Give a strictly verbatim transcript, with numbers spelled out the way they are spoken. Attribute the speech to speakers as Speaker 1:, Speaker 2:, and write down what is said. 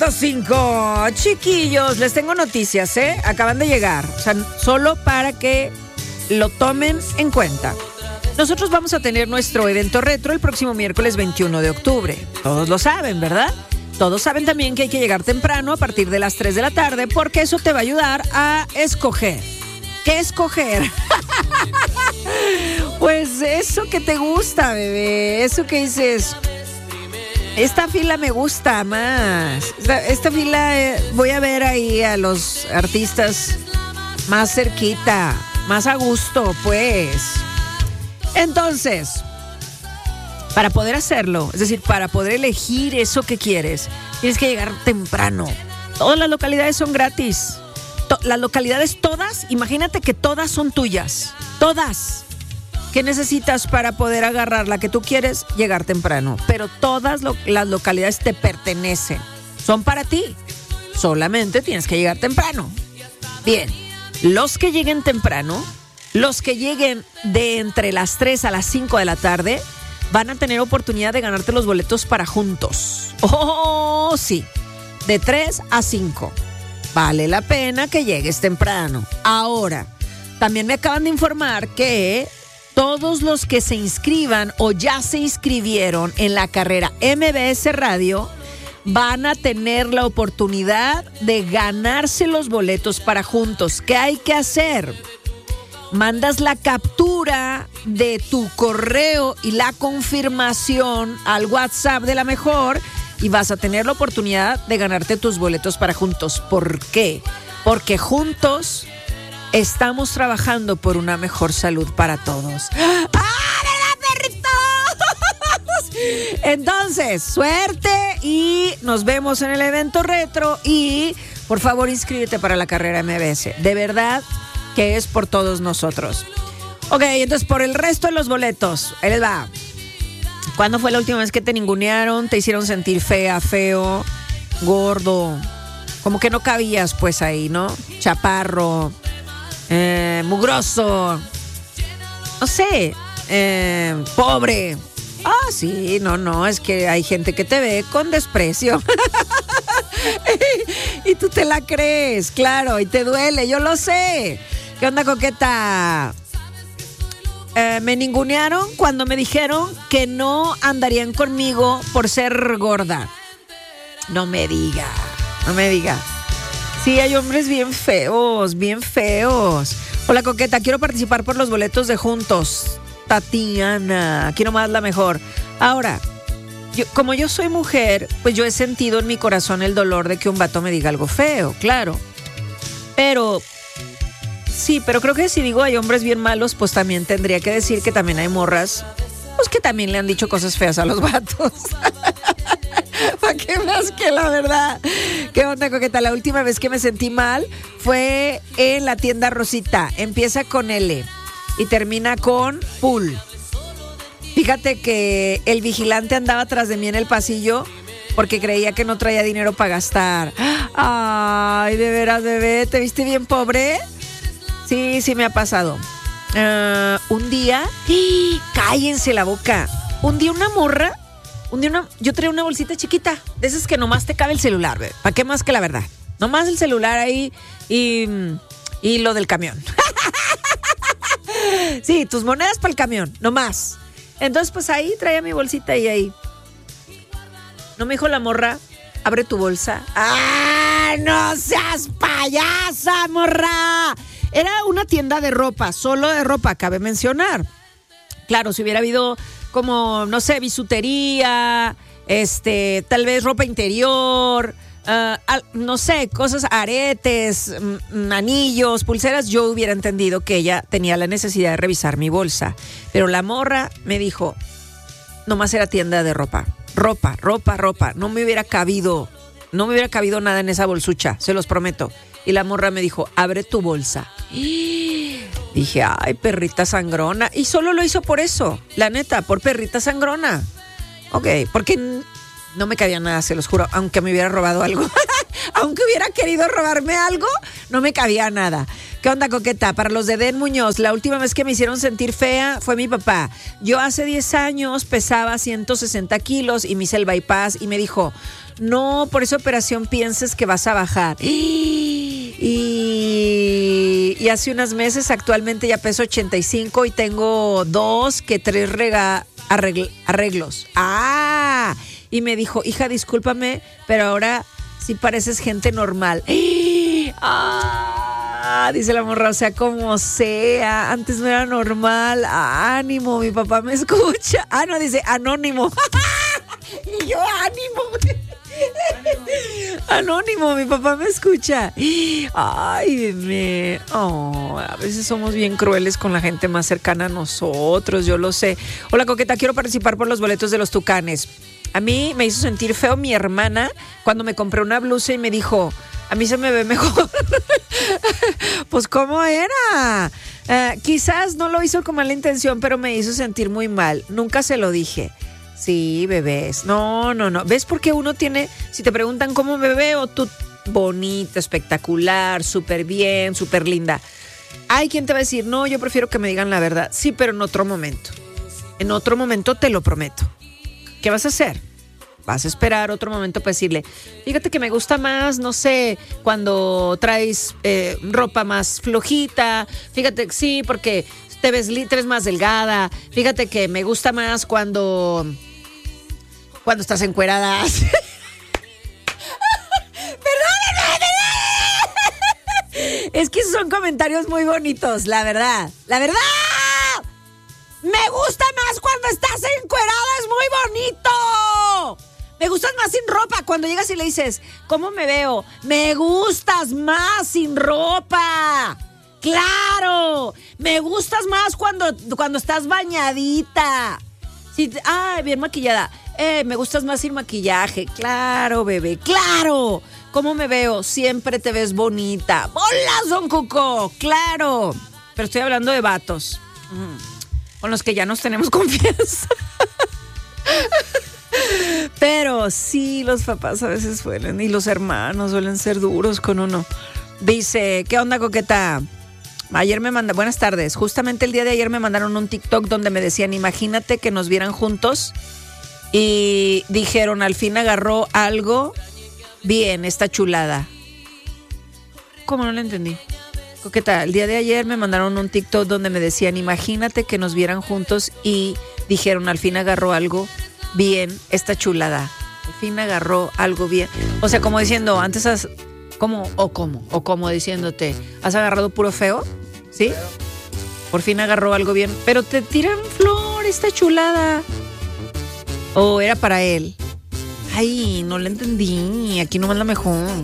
Speaker 1: cero cinco. Chiquillos, les tengo noticias, ¿eh? Acaban de llegar. O sea, solo para que lo tomen en cuenta. Nosotros vamos a tener nuestro evento retro el próximo miércoles veintiuno de octubre. Todos lo saben, ¿verdad? Todos saben también que hay que llegar temprano a partir de las tres de la tarde porque eso te va a ayudar a escoger. ¿Qué escoger? Pues eso que te gusta, bebé. Eso que dices, esta fila me gusta más. Esta, esta fila eh, voy a ver ahí a los artistas más cerquita, más a gusto, pues. Entonces, para poder hacerlo, es decir, para poder elegir eso que quieres, tienes que llegar temprano. Todas las localidades son gratis. To- las localidades todas, imagínate que todas son tuyas. Todas. ¿Qué necesitas para poder agarrar la que tú quieres? Llegar temprano. Pero todas lo- las localidades te pertenecen. Son para ti. Solamente tienes que llegar temprano. Bien, los que lleguen temprano, los que lleguen de entre las tres a las cinco de la tarde, van a tener oportunidad de ganarte los boletos para Juntos. ¡Oh, sí! De tres a cinco. Vale la pena que llegues temprano. Ahora, también me acaban de informar que todos los que se inscriban o ya se inscribieron en la carrera M B S Radio van a tener la oportunidad de ganarse los boletos para Juntos. ¿Qué hay que hacer? Mandas la captura de tu correo y la confirmación al WhatsApp de La Mejor y vas a tener la oportunidad de ganarte tus boletos para Juntos. ¿Por qué? Porque juntos estamos trabajando por una mejor salud para todos. ¡Ah, verdad, perritos! Entonces, suerte y nos vemos en el evento retro y por favor inscríbete para la carrera M B S. De verdad que es por todos nosotros. Ok, entonces por el resto de los boletos, ahí les va. ¿Cuándo fue la última vez que te ningunearon? ¿Te hicieron sentir fea, feo, gordo? Como que no cabías pues ahí, ¿no? Chaparro, eh, mugroso, no sé, eh, pobre. Ah, sí, no, no, es que hay gente que te ve con desprecio. Y tú te la crees, claro, y te duele, yo lo sé. ¿Qué onda, coqueta? Eh, me ningunearon cuando me dijeron que no andarían conmigo por ser gorda. No me diga, no me diga. Sí, hay hombres bien feos, bien feos. Hola, coqueta, quiero participar por los boletos de Juntos. Tatiana, aquí nomás La Mejor. Ahora, yo, como yo soy mujer, pues yo he sentido en mi corazón el dolor de que un vato me diga algo feo, claro. Pero, sí, pero creo que si digo hay hombres bien malos, pues también tendría que decir que también hay morras, pues que también le han dicho cosas feas a los vatos. ¿Para qué más que la verdad? ¿Qué onda, coqueta? La última vez que me sentí mal fue en la tienda Rosita. Empieza con L y termina con Pool. Fíjate que el vigilante andaba atrás de mí en el pasillo porque creía que no traía dinero para gastar. Ay, de veras, bebé, ¿te viste bien pobre? Sí, sí me ha pasado. Uh, un día, ¡y! Cállense la boca. Un día una morra, un día una, yo traía una bolsita chiquita, de esas que nomás te cabe el celular, bebé. ¿Para qué más que la verdad? Nomás el celular ahí y, y lo del camión. Sí, tus monedas para el camión, nomás. Entonces, pues ahí traía mi bolsita y ahí. No me dijo la morra, abre tu bolsa. ¡Ah, no seas payasa, morra! Era una tienda de ropa, solo de ropa, cabe mencionar. Claro, si hubiera habido como, no sé, bisutería, este, tal vez ropa interior, uh, al, no sé, cosas, aretes, m- anillos, pulseras, yo hubiera entendido que ella tenía la necesidad de revisar mi bolsa. Pero la morra me dijo, nomás era tienda de ropa, ropa, ropa, ropa, no me hubiera cabido, no me hubiera cabido nada en esa bolsucha, se los prometo. Y la morra me dijo, abre tu bolsa. Y dije, ay, perrita sangrona. Y solo lo hizo por eso, la neta, por perrita sangrona. Ok, porque no me cabía nada, se los juro, aunque me hubiera robado algo. Aunque hubiera querido robarme algo, no me cabía nada. ¿Qué onda, coqueta? Para los de Den Muñoz, la última vez que me hicieron sentir fea fue mi papá. Yo hace diez años pesaba ciento sesenta kilos y me hice el bypass y me dijo, no, por esa operación pienses que vas a bajar. Y, y hace unos meses actualmente ya peso ochenta y cinco y tengo dos que tres rega, arregl, arreglos. Ah, y me dijo, hija, discúlpame, pero ahora sí pareces gente normal. Ah, dice la morra, o sea, como sea, antes no era normal. Ánimo, mi papá me escucha. Ah, no, dice anónimo. Y yo, ánimo. Anónimo, mi papá me escucha. Ay, me. Oh, a veces somos bien crueles con la gente más cercana a nosotros, yo lo sé. Hola, coqueta, quiero participar por los boletos de los Tucanes. A mí me hizo sentir feo mi hermana cuando me compré una blusa y me dijo, a mí se me ve mejor. Pues, ¿cómo era? Uh, quizás no lo hizo con mala intención, pero me hizo sentir muy mal. Nunca se lo dije. Sí, bebés. No, no, no. ¿Ves por qué uno tiene, si te preguntan cómo me veo, tú bonita, espectacular, súper bien, súper linda? Hay quien te va a decir, no, yo prefiero que me digan la verdad. Sí, pero en otro momento. En otro momento te lo prometo. ¿Qué vas a hacer? Vas a esperar otro momento para decirle, fíjate que me gusta más, no sé, cuando traes eh, ropa más flojita. Fíjate que sí, porque te ves, te ves más delgada. Fíjate que me gusta más cuando... Cuando estás encuerada. Perdóname, es que esos son comentarios muy bonitos, la verdad. La verdad. Me gusta más cuando estás encuerada, es muy bonito. Me gustas más sin ropa. Cuando llegas y le dices, ¿cómo me veo? Me gustas más sin ropa. ¡Claro! Me gustas más cuando, cuando estás bañadita. Sí, ay, bien maquillada. Eh, me gustas más sin maquillaje. Claro, bebé, claro. ¿Cómo me veo? Siempre te ves bonita. ¡Hola, Don Cuco! ¡Claro! Pero estoy hablando de vatos. Mm. Con los que ya nos tenemos confianza. Pero sí, los papás a veces suelen, y los hermanos suelen ser duros con uno. Dice, ¿qué onda, coqueta? Ayer me mandaron, buenas tardes, justamente el día de ayer me mandaron un TikTok donde me decían, imagínate que nos vieran juntos y dijeron, al fin agarró algo bien, esta chulada. ¿Cómo no lo entendí? Coqueta, el día de ayer me mandaron un TikTok donde me decían, imagínate que nos vieran juntos y dijeron, al fin agarró algo bien, esta chulada. Al fin agarró algo bien. O sea, como diciendo, antes has, ¿cómo? O cómo, o como diciéndote, ¿has agarrado puro feo? ¿Sí? Por fin agarró algo bien. Pero te tiran flor, esta chulada. O era para él. Ay, no lo entendí. Aquí nomás la mejor.